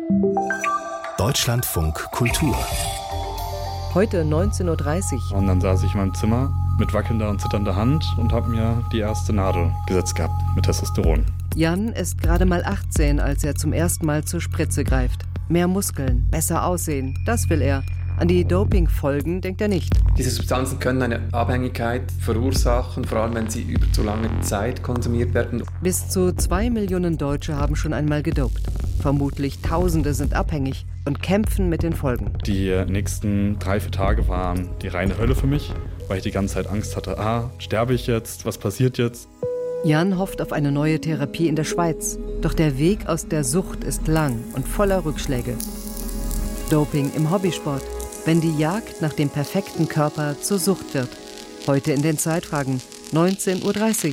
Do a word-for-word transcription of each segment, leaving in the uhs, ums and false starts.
Deutschlandfunk Kultur. Heute neunzehn Uhr dreißig. Und dann saß ich in meinem Zimmer mit wackelnder und zitternder Hand und habe mir die erste Nadel gesetzt gehabt mit Testosteron. Jan ist gerade mal achtzehn, als er zum ersten Mal zur Spritze greift. Mehr Muskeln, besser aussehen, das will er. An die Dopingfolgen denkt er nicht. Diese Substanzen können eine Abhängigkeit verursachen, vor allem wenn sie über zu lange Zeit konsumiert werden. Bis zu zwei Millionen Deutsche haben schon einmal gedopt. Vermutlich Tausende sind abhängig und kämpfen mit den Folgen. Die nächsten drei, vier Tage waren die reine Hölle für mich, weil ich die ganze Zeit Angst hatte, ah, sterbe ich jetzt, was passiert jetzt? Jan hofft auf eine neue Therapie in der Schweiz. Doch der Weg aus der Sucht ist lang und voller Rückschläge. Doping im Hobbysport. Wenn die Jagd nach dem perfekten Körper zur Sucht wird. Heute in den Zeitfragen, neunzehn Uhr dreißig.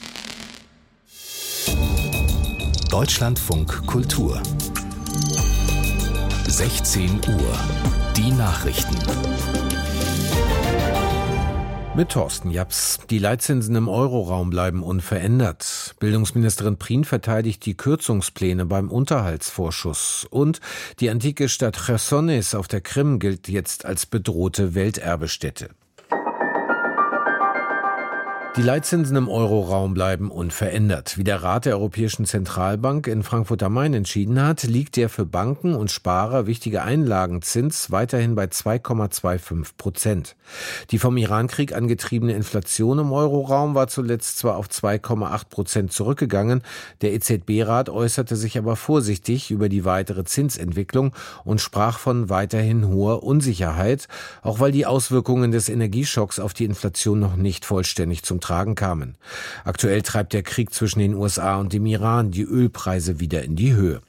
Deutschlandfunk Kultur. sechzehn Uhr. Die Nachrichten. Mit Thorsten Japs. Die Leitzinsen im Euroraum bleiben unverändert. Bildungsministerin Prien verteidigt die Kürzungspläne beim Unterhaltsvorschuss. Und die antike Stadt Chersonis auf der Krim gilt jetzt als bedrohte Welterbestätte. Die Leitzinsen im Euroraum bleiben unverändert. Wie der Rat der Europäischen Zentralbank in Frankfurt am Main entschieden hat, liegt der für Banken und Sparer wichtige Einlagenzins weiterhin bei zwei Komma fünfundzwanzig Prozent. Die vom Irankrieg angetriebene Inflation im Euroraum war zuletzt zwar auf zwei Komma acht Prozent zurückgegangen, der E Z B-Rat äußerte sich aber vorsichtig über die weitere Zinsentwicklung und sprach von weiterhin hoher Unsicherheit, auch weil die Auswirkungen des Energieschocks auf die Inflation noch nicht vollständig zum Tragen kamen. Aktuell treibt der Krieg zwischen den U S A und dem Iran die Ölpreise wieder in die Höhe.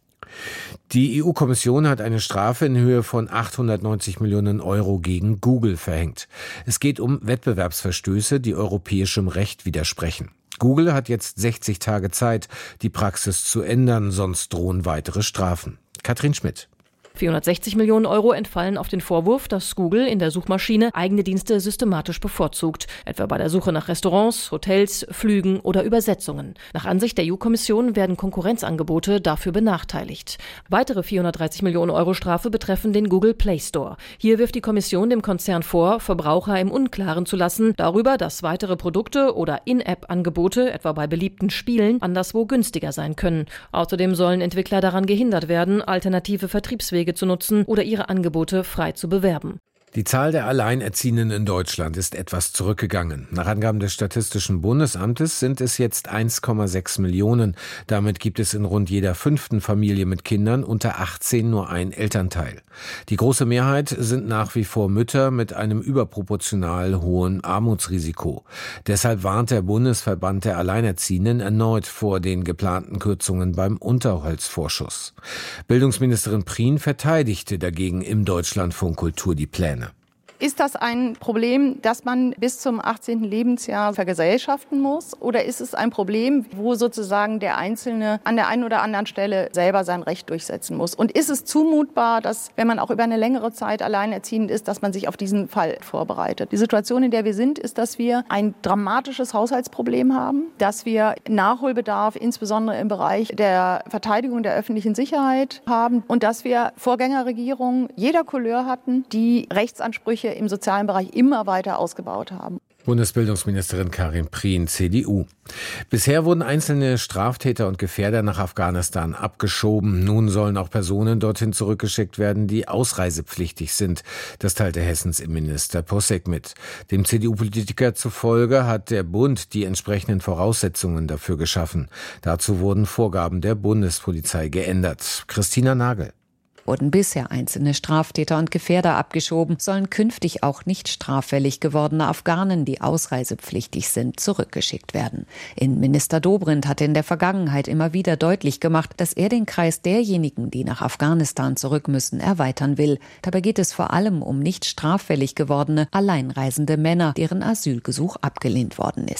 Die E U-Kommission hat eine Strafe in Höhe von achthundertneunzig Millionen Euro gegen Google verhängt. Es geht um Wettbewerbsverstöße, die europäischem Recht widersprechen. Google hat jetzt sechzig Tage Zeit, die Praxis zu ändern, sonst drohen weitere Strafen. Katrin Schmidt. vierhundertsechzig Millionen Euro entfallen auf den Vorwurf, dass Google in der Suchmaschine eigene Dienste systematisch bevorzugt, etwa bei der Suche nach Restaurants, Hotels, Flügen oder Übersetzungen. Nach Ansicht der E U-Kommission werden Konkurrenzangebote dafür benachteiligt. Weitere vierhundertdreißig Millionen Euro Strafe betreffen den Google Play Store. Hier wirft die Kommission dem Konzern vor, Verbraucher im Unklaren zu lassen darüber, dass weitere Produkte oder In-App-Angebote, etwa bei beliebten Spielen, anderswo günstiger sein können. Außerdem sollen Entwickler daran gehindert werden, alternative Vertriebswege zu nutzen oder ihre Angebote frei zu bewerben. Die Zahl der Alleinerziehenden in Deutschland ist etwas zurückgegangen. Nach Angaben des Statistischen Bundesamtes sind es jetzt eins Komma sechs Millionen. Damit gibt es in rund jeder fünften Familie mit Kindern unter achtzehn nur ein Elternteil. Die große Mehrheit sind nach wie vor Mütter mit einem überproportional hohen Armutsrisiko. Deshalb warnt der Bundesverband der Alleinerziehenden erneut vor den geplanten Kürzungen beim Unterhaltsvorschuss. Bildungsministerin Prien verteidigte dagegen im Deutschlandfunk Kultur die Pläne. Ist das ein Problem, das man bis zum achtzehnten Lebensjahr vergesellschaften muss? Oder ist es ein Problem, wo sozusagen der Einzelne an der einen oder anderen Stelle selber sein Recht durchsetzen muss? Und ist es zumutbar, dass, wenn man auch über eine längere Zeit alleinerziehend ist, dass man sich auf diesen Fall vorbereitet? Die Situation, in der wir sind, ist, dass wir ein dramatisches Haushaltsproblem haben, dass wir Nachholbedarf, insbesondere im Bereich der Verteidigung der öffentlichen Sicherheit haben und dass wir Vorgängerregierungen jeder Couleur hatten, die Rechtsansprüche im sozialen Bereich immer weiter ausgebaut haben. Bundesbildungsministerin Karin Prien, C D U. Bisher wurden einzelne Straftäter und Gefährder nach Afghanistan abgeschoben. Nun sollen auch Personen dorthin zurückgeschickt werden, die ausreisepflichtig sind. Das teilte Hessens Innenminister Posek mit. Dem C D U-Politiker zufolge hat der Bund die entsprechenden Voraussetzungen dafür geschaffen. Dazu wurden Vorgaben der Bundespolizei geändert. Christina Nagel. Wurden bisher einzelne Straftäter und Gefährder abgeschoben, sollen künftig auch nicht straffällig gewordene Afghanen, die ausreisepflichtig sind, zurückgeschickt werden. Innenminister Dobrindt hatte in der Vergangenheit immer wieder deutlich gemacht, dass er den Kreis derjenigen, die nach Afghanistan zurück müssen, erweitern will. Dabei geht es vor allem um nicht straffällig gewordene, alleinreisende Männer, deren Asylgesuch abgelehnt worden ist.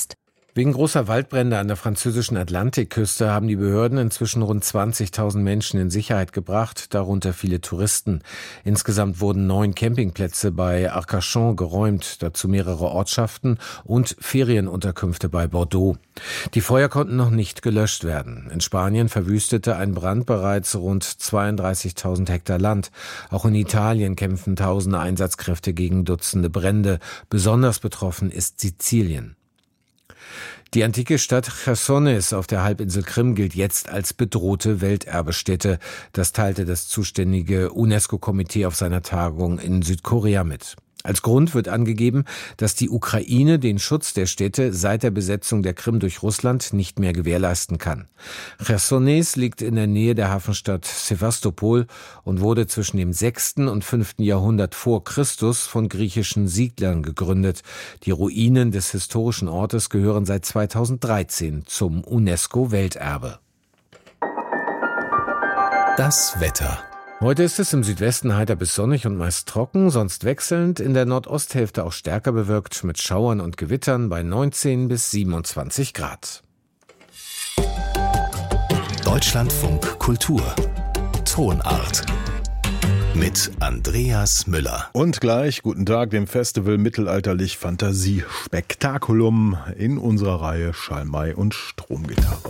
Wegen großer Waldbrände an der französischen Atlantikküste haben die Behörden inzwischen rund zwanzigtausend Menschen in Sicherheit gebracht, darunter viele Touristen. Insgesamt wurden neun Campingplätze bei Arcachon geräumt, dazu mehrere Ortschaften und Ferienunterkünfte bei Bordeaux. Die Feuer konnten noch nicht gelöscht werden. In Spanien verwüstete ein Brand bereits rund zweiunddreißigtausend Hektar Land. Auch in Italien kämpfen tausende Einsatzkräfte gegen Dutzende Brände. Besonders betroffen ist Sizilien. Die antike Stadt Chersonis auf der Halbinsel Krim gilt jetzt als bedrohte Welterbestätte. Das teilte das zuständige UNESCO-Komitee auf seiner Tagung in Südkorea mit. Als Grund wird angegeben, dass die Ukraine den Schutz der Städte seit der Besetzung der Krim durch Russland nicht mehr gewährleisten kann. Chersonis liegt in der Nähe der Hafenstadt Sevastopol und wurde zwischen dem sechsten und fünften Jahrhundert vor Christus von griechischen Siedlern gegründet. Die Ruinen des historischen Ortes gehören seit zweitausenddreizehn zum UNESCO-Welterbe. Das Wetter. Heute ist es im Südwesten heiter bis sonnig und meist trocken, sonst wechselnd, in der Nordosthälfte auch stärker bewölkt mit Schauern und Gewittern bei neunzehn bis siebenundzwanzig Grad. Deutschlandfunk Kultur. Tonart. Mit Andreas Müller. Und gleich guten Tag dem Festival Mittelalterlich Fantasie Spektakulum in unserer Reihe Schalmei und Stromgitarre.